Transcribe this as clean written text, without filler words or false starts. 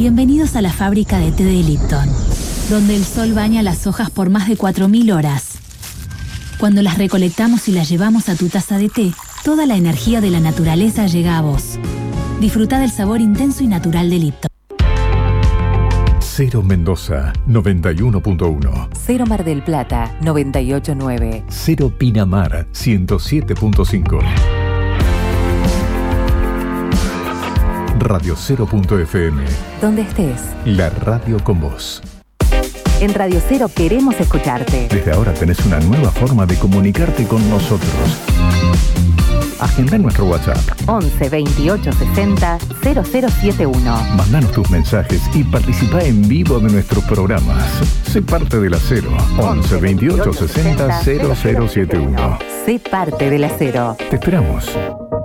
Bienvenidos a la fábrica de té de Lipton, donde el sol baña las hojas por más de 4000 horas. Cuando las recolectamos y las llevamos a tu taza de té, toda la energía de la naturaleza llega a vos. Disfruta del sabor intenso y natural de Lipton. Cero Mendoza, 91.1. Cero Mar del Plata, 98.9. Cero Pinamar, 107.5. Radio 0.fm. Donde estés. La radio con vos. En Radio Cero queremos escucharte. Desde ahora tenés una nueva forma de comunicarte con nosotros. Agenda en nuestro WhatsApp 11 28 60 0071. Mandanos tus mensajes y participa en vivo de nuestros programas. Sé parte de la Cero 11 28 60 0071. Sé parte de la Cero. Te esperamos.